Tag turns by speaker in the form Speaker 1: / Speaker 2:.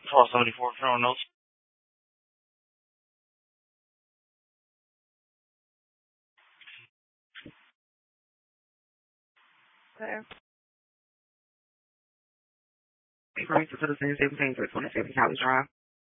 Speaker 1: 1274 Kronos.
Speaker 2: Okay.
Speaker 3: Francis Citizen 17 to 27 College Drive.